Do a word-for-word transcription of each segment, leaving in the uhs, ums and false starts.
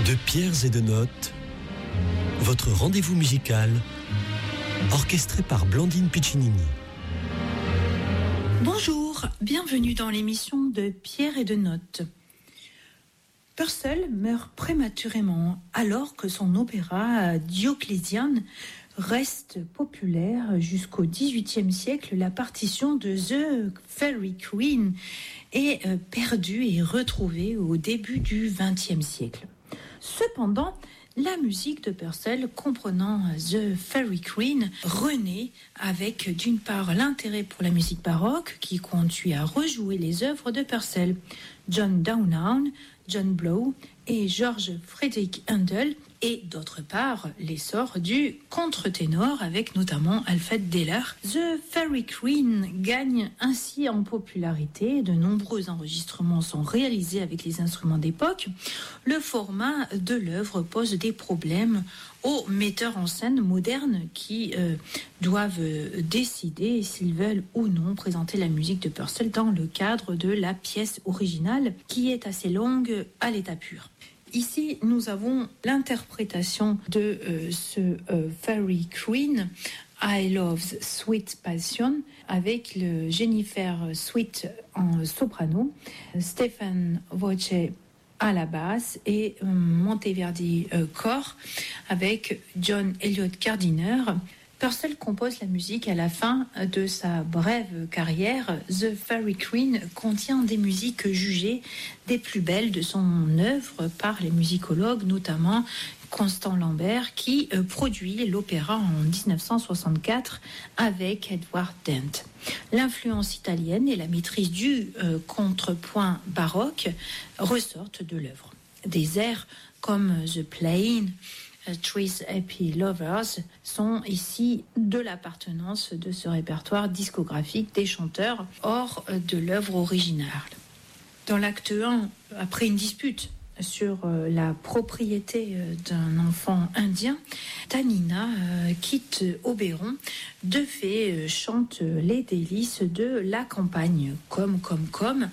De pierres et de notes, votre rendez-vous musical, orchestré par Blandine Piccinini. Bonjour, bienvenue dans l'émission de Pierres et de notes. Purcell meurt prématurément alors que son opéra Dioclésian reste populaire jusqu'au dix-huitième siècle. La partition de The Faerie Queene est perdue et retrouvée au début du vingtième siècle. Cependant, la musique de Purcell, comprenant The Faerie Queene, renaît avec d'une part l'intérêt pour la musique baroque qui conduit à rejouer les œuvres de Purcell. John Downhound, John Blow et George Frederick Handel, et d'autre part l'essor du contre-ténor avec notamment Alfred Deller. The Faerie Queene gagne ainsi en popularité, de nombreux enregistrements sont réalisés avec les instruments d'époque. Le format de l'œuvre pose des problèmes aux metteurs en scène modernes qui euh, doivent décider s'ils veulent ou non présenter la musique de Purcell dans le cadre de la pièce originale qui est assez longue à l'état pur. Ici, nous avons l'interprétation de euh, ce euh, Faerie Queene, I Love's Sweet Passion, avec le Jennifer Sweet en soprano, Stephen Voce à la basse et euh, Monteverdi euh, Corps avec John Elliott Gardiner. Purcell compose la musique à la fin de sa brève carrière. The Faerie Queene contient des musiques jugées des plus belles de son œuvre par les musicologues, notamment Constant Lambert, qui euh, produit l'opéra en dix-neuf cent soixante-quatre avec Edward Dent. L'influence italienne et la maîtrise du euh, contrepoint baroque ressortent de l'œuvre. Des airs comme The Plain, Three's Happy Lovers sont ici de l'appartenance de ce répertoire discographique des chanteurs hors de l'œuvre originale. Dans l'acte un, après une dispute sur la propriété d'un enfant indien, Tanina quitte Oberon. De fait, chante les délices de la campagne, comme, comme, comme.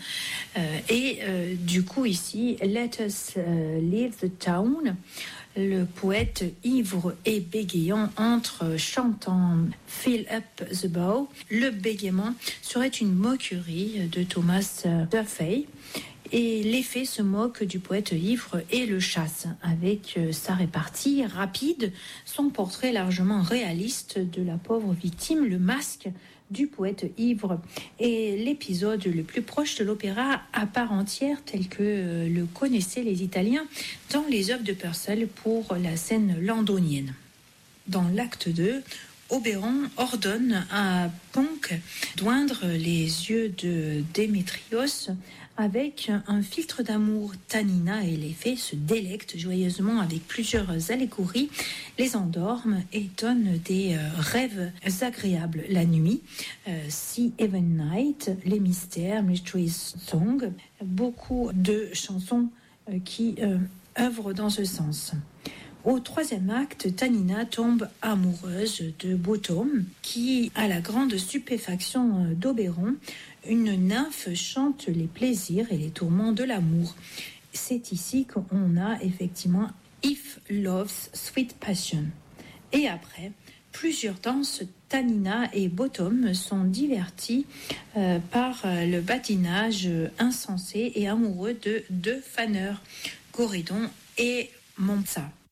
Et du coup, ici, Let us leave the town. Le poète ivre et bégayant entre chantant Fill up the bow. Le bégaiement serait une moquerie de Thomas Duffy. Et l'effet se moque du poète ivre et le chasse. Avec sa répartie rapide, son portrait largement réaliste de la pauvre victime, le masque du poète ivre est l'épisode le plus proche de l'opéra à part entière tel que le connaissaient les Italiens dans les œuvres de Purcell pour la scène londonienne. Dans l'acte deux, Oberon ordonne à Ponk d'oindre les yeux de Démétrios avec un filtre d'amour. Tanina et les fées se délectent joyeusement avec plusieurs allégories, les endorment et donnent des euh, rêves agréables la nuit. Euh, Sea Even Night, les mystères, Mysteries Song, beaucoup de chansons euh, qui euh, œuvrent dans ce sens. Au troisième acte, Tanina tombe amoureuse de Bottom, qui, à la grande stupéfaction d'Oberon, une nymphe chante les plaisirs et les tourments de l'amour. C'est ici qu'on a effectivement If Love's Sweet Passion. Et après, plusieurs danses, Tanina et Bottom sont divertis euh, par le badinage insensé et amoureux de deux faneurs, Coridon et Montsa.